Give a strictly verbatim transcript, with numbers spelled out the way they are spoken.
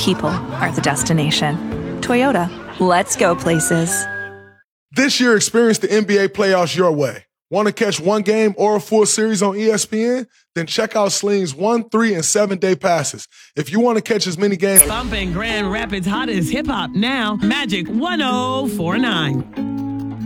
people are the destination. Toyota, let's go places. This year, experience the N B A playoffs your way. Want to catch one game or a full series on E S P N? Then check out Sling's one, three, and seven-day passes. If you want to catch as many games... Bumping Grand Rapids' hottest hip-hop now, Magic one oh four nine.